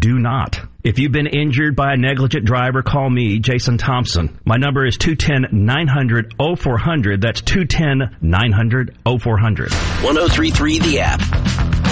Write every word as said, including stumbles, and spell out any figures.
do not. If you've been injured by a negligent driver, call me, Jason Thompson. My number is two one zero, nine hundred, oh four hundred. That's two one zero, nine hundred, oh four hundred. one oh three point three The App.